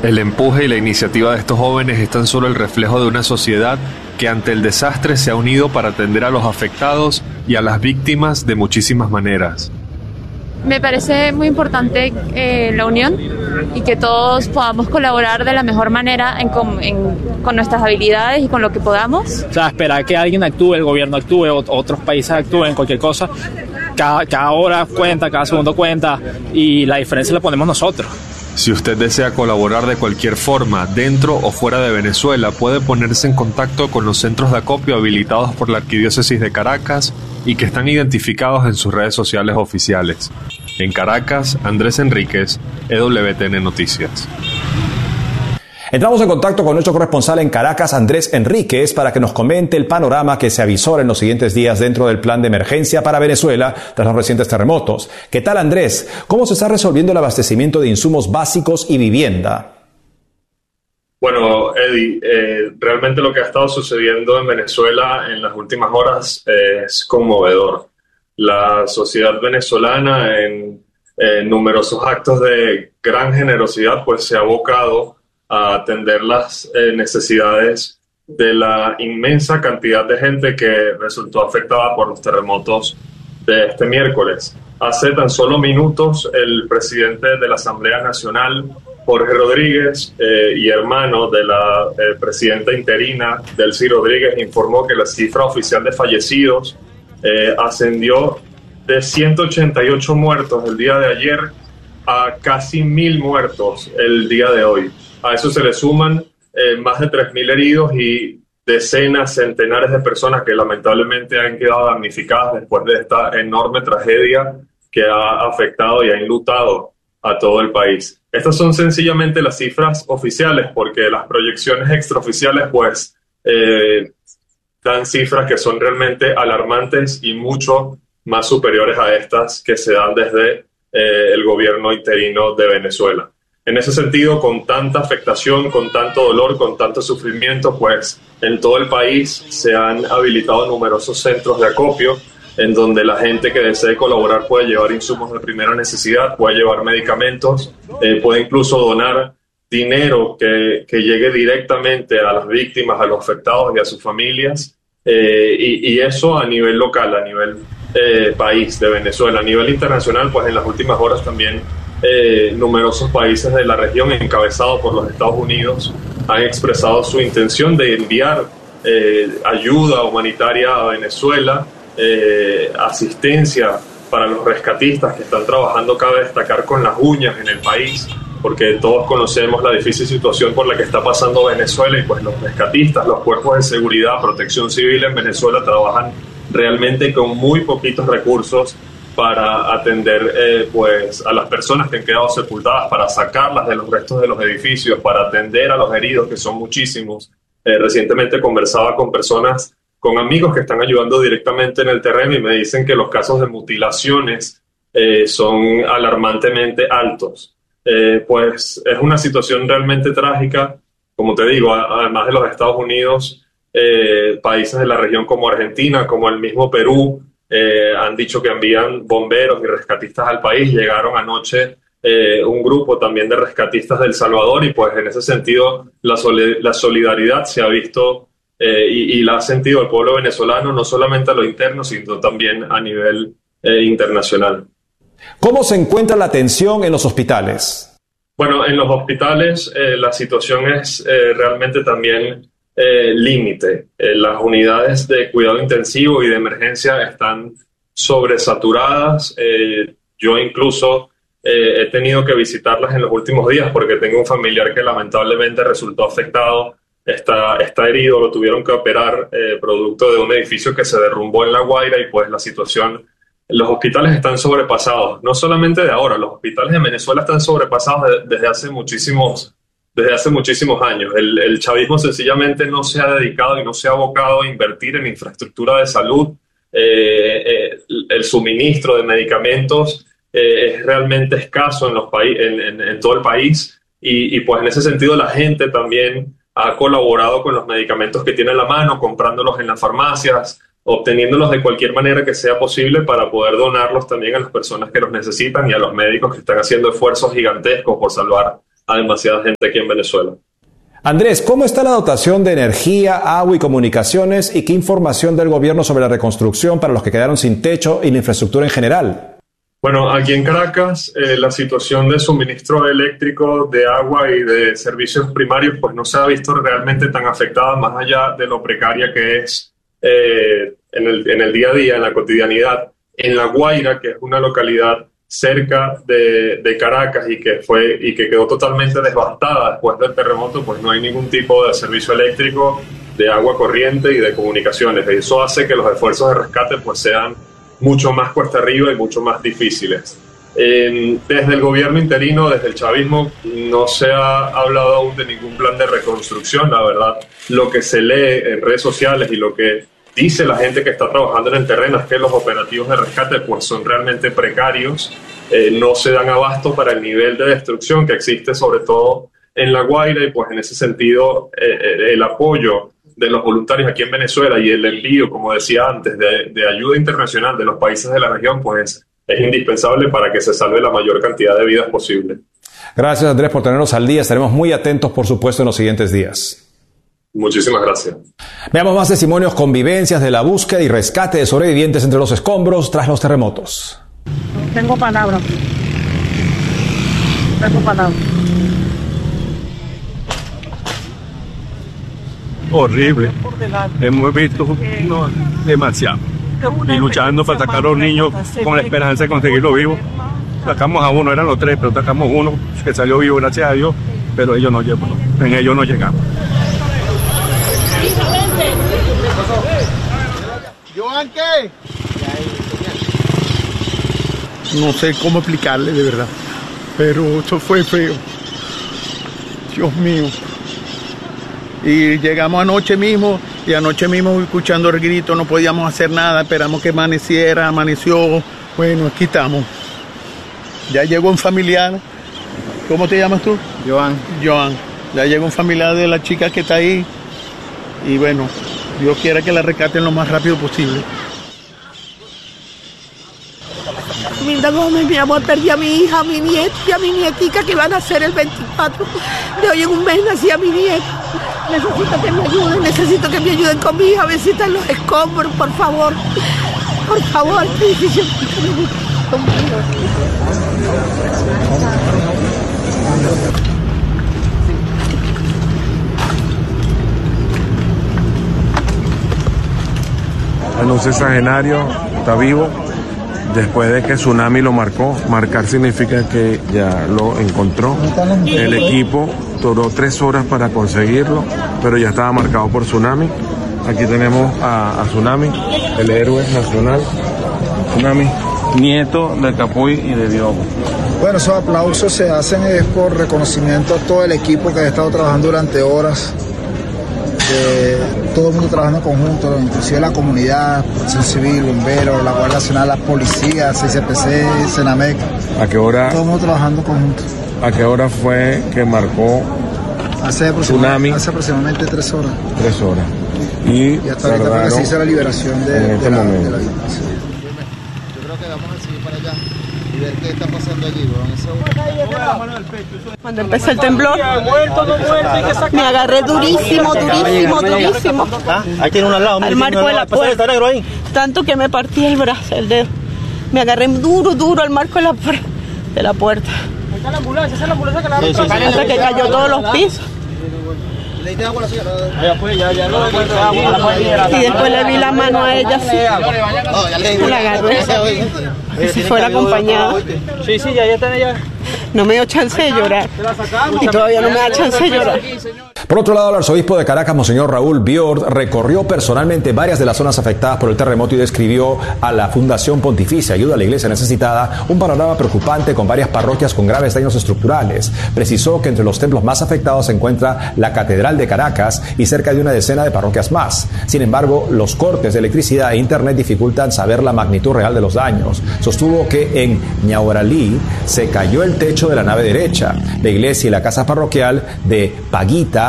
El empuje y la iniciativa de estos jóvenes es tan solo el reflejo de una sociedad que ante el desastre se ha unido para atender a los afectados y a las víctimas de muchísimas maneras. Me parece muy importante la unión y que todos podamos colaborar de la mejor manera con nuestras habilidades y con lo que podamos. O sea, esperar que alguien actúe, el gobierno actúe, otros países actúen, cualquier cosa. Cada hora cuenta, cada segundo cuenta y la diferencia la ponemos nosotros. Si usted desea colaborar de cualquier forma, dentro o fuera de Venezuela, puede ponerse en contacto con los centros de acopio habilitados por la Arquidiócesis de Caracas y que están identificados en sus redes sociales oficiales. En Caracas, Andrés Enríquez, EWTN Noticias. Entramos en contacto con nuestro corresponsal en Caracas, Andrés Enríquez, para que nos comente el panorama que se avisora en los siguientes días dentro del plan de emergencia para Venezuela tras los recientes terremotos. ¿Qué tal, Andrés? ¿Cómo se está resolviendo el abastecimiento de insumos básicos y vivienda? Bueno, Eddie, realmente lo que ha estado sucediendo en Venezuela en las últimas horas es conmovedor. La sociedad venezolana en numerosos actos de gran generosidad pues se ha abocado a atender las necesidades de la inmensa cantidad de gente que resultó afectada por los terremotos de este miércoles. Hace tan solo minutos, el presidente de la Asamblea Nacional, Jorge Rodríguez, y hermano de la presidenta interina, Delcy Rodríguez, informó que la cifra oficial de fallecidos ascendió de 188 muertos el día de ayer a casi 1.000 muertos el día de hoy. A eso se le suman más de 3.000 heridos y decenas, centenares de personas que lamentablemente han quedado damnificadas después de esta enorme tragedia que ha afectado y ha enlutado a todo el país. Estas son sencillamente las cifras oficiales, porque las proyecciones extraoficiales pues dan cifras que son realmente alarmantes y mucho más superiores a estas que se dan desde el gobierno interino de Venezuela. En ese sentido, con tanta afectación, con tanto dolor, con tanto sufrimiento, pues en todo el país se han habilitado numerosos centros de acopio en donde la gente que desee colaborar puede llevar insumos de primera necesidad, puede llevar medicamentos, puede incluso donar dinero que llegue directamente a las víctimas, a los afectados y a sus familias, y eso a nivel local, a nivel país de Venezuela. A nivel internacional, pues en las últimas horas también numerosos países de la región, encabezados por los Estados Unidos, han expresado su intención de enviar ayuda humanitaria a Venezuela, asistencia para los rescatistas que están trabajando, cabe destacar, con las uñas en el país, porque todos conocemos la difícil situación por la que está pasando Venezuela, y pues los rescatistas, los cuerpos de seguridad, protección civil en Venezuela trabajan realmente con muy poquitos recursos para atender pues a las personas que han quedado sepultadas, para sacarlas de los restos de los edificios, para atender a los heridos, que son muchísimos. Recientemente conversaba con personas, con amigos que están ayudando directamente en el terreno, y me dicen que los casos de mutilaciones son alarmantemente altos. Pues es una situación realmente trágica. Como te digo, además de los Estados Unidos, países de la región como Argentina, como el mismo Perú, han dicho que envían bomberos y rescatistas al país. Llegaron anoche un grupo también de rescatistas de El Salvador, y pues en ese sentido la solidaridad se ha visto y la ha sentido el pueblo venezolano, no solamente a lo interno, sino también a nivel internacional. ¿Cómo se encuentra la atención en los hospitales? Bueno, en los hospitales la situación es realmente también límite. Las unidades de cuidado intensivo y de emergencia están sobresaturadas. Yo incluso he tenido que visitarlas en los últimos días porque tengo un familiar que lamentablemente resultó afectado, está herido, lo tuvieron que operar producto de un edificio que se derrumbó en La Guaira, y pues la situación, los hospitales están sobrepasados, no solamente de ahora, los hospitales de Venezuela están sobrepasados desde hace muchísimos años. El chavismo sencillamente no se ha dedicado y no se ha abocado a invertir en infraestructura de salud. El suministro de medicamentos es realmente escaso en todo el país, y pues en ese sentido la gente también ha colaborado con los medicamentos que tiene a la mano, comprándolos en las farmacias, obteniéndolos de cualquier manera que sea posible para poder donarlos también a las personas que los necesitan y a los médicos que están haciendo esfuerzos gigantescos por salvar a demasiada gente aquí en Venezuela. Andrés, ¿cómo está la dotación de energía, agua y comunicaciones y qué información del gobierno sobre la reconstrucción para los que quedaron sin techo y la infraestructura en general? Bueno, aquí en Caracas la situación de suministro eléctrico, de agua y de servicios primarios pues no se ha visto realmente tan afectada, más allá de lo precaria que es en el día a día, en la cotidianidad. En La Guaira, que es una localidad cerca de Caracas y que quedó totalmente devastada después del terremoto, pues no hay ningún tipo de servicio eléctrico, de agua corriente y de comunicaciones. Y eso hace que los esfuerzos de rescate pues sean mucho más cuesta arriba y mucho más difíciles. Desde el gobierno interino, desde el chavismo, no se ha hablado aún de ningún plan de reconstrucción. La verdad, lo que se lee en redes sociales y lo que dice la gente que está trabajando en el terreno es que los operativos de rescate pues son realmente precarios, no se dan abasto para el nivel de destrucción que existe sobre todo en La Guaira, y pues en ese sentido el apoyo de los voluntarios aquí en Venezuela y el envío, como decía antes, de ayuda internacional de los países de la región, pues es indispensable para que se salve la mayor cantidad de vidas posible. Gracias, Andrés, por tenernos al día. Estaremos muy atentos, por supuesto, en los siguientes días. Muchísimas gracias. Veamos más testimonios, convivencias de la búsqueda y rescate de sobrevivientes entre los escombros tras los terremotos. Tengo palabras. Horrible. Hemos visto demasiado. Y luchando para sacar a los niños con la esperanza de conseguirlo vivo. Sacamos a uno, eran los tres, pero sacamos uno que salió vivo, gracias a Dios, pero ellos no llegamos. En ellos no llegamos. ¿Joan qué? No sé cómo explicarle de verdad, pero esto fue feo. Dios mío. Y llegamos anoche mismo, y anoche mismo escuchando el grito, no podíamos hacer nada, esperamos que amaneciera, amaneció, bueno, aquí estamos. Ya llegó un familiar, ¿cómo te llamas tú? Joan. Ya llegó un familiar de la chica que está ahí, y bueno, Dios quiera que la rescaten lo más rápido posible. Milda Gómez, mi amor, perdí a mi hija, a mi nieta y a mi nietica que van a nacer el 24 de hoy. En un mes nací a mi nieta. Necesito que me ayuden con mi hija, a ver si están los escombros, por favor. Por favor, qué difícil. Bueno, un sexagenario está vivo después de que tsunami lo marcó. Marcar significa que ya lo encontró. El equipo duró 3 horas para conseguirlo, pero ya estaba marcado por tsunami. Aquí tenemos a Tsunami, el héroe nacional. Tsunami, nieto de Capuy y de Diogo. Bueno, esos aplausos se hacen por reconocimiento a todo el equipo que ha estado trabajando durante horas. Todo el mundo trabajando en conjunto, inclusive la comunidad, Protección Civil, bomberos, la Guardia Nacional, la policía, CCPC, Senamec. ¿A qué hora? Todo el mundo trabajando en conjunto. ¿A qué hora fue que marcó tsunami? Hace aproximadamente 3 horas. 3 horas. Y hasta ahorita fue que se hizo la liberación de la vida. Yo creo que vamos a seguir para allá y ver qué está pasando allí, Cuando empezó el temblor, me agarré durísimo. Ahí tiene uno al lado, al marco de la puerta, tanto que me partí el brazo, el dedo. Me agarré duro al marco de la puerta. Ahí está la ambulancia, esa es la ambulancia que la agarró. Hasta que cayó todos los pisos. Y después le vi la mano a ella así. La agarré. Si fuera acompañada. Sí, ya están ella. No me dio chance de llorar. Y todavía no me da chance de llorar. Por otro lado, el arzobispo de Caracas, Monseñor Raúl Biord, recorrió personalmente varias de las zonas afectadas por el terremoto y describió a la Fundación Pontificia Ayuda a la Iglesia Necesitada un panorama preocupante con varias parroquias con graves daños estructurales. Precisó que entre los templos más afectados se encuentra la Catedral de Caracas y cerca de una decena de parroquias más. Sin embargo, los cortes de electricidad e internet dificultan saber la magnitud real de los daños. Sostuvo que en Ñauralí se cayó el techo de la nave derecha. La iglesia y la casa parroquial de Paguita